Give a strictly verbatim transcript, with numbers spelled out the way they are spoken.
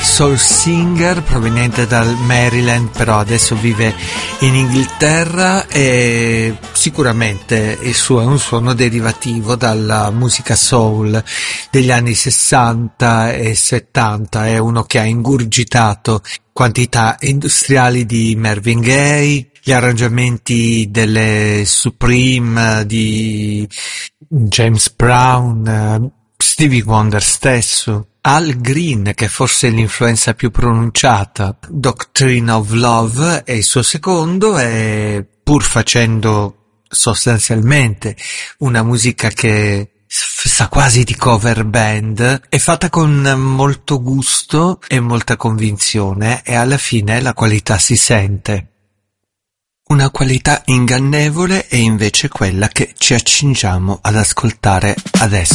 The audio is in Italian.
soul singer proveniente dal Maryland, però adesso vive in Inghilterra e sicuramente il suo è un suono derivativo dalla musica soul degli anni sessanta e settanta. È uno che ha ingurgitato quantità industriali di Marvin Gaye, gli arrangiamenti delle Supreme, di James Brown, Stevie Wonder stesso, Al Green, che forse è l'influenza più pronunciata, Doctrine of Love è il suo secondo, e pur facendo sostanzialmente una musica che sa quasi di cover band, è fatta con molto gusto e molta convinzione, e alla fine la qualità si sente. Una qualità ingannevole è invece quella che ci accingiamo ad ascoltare adesso.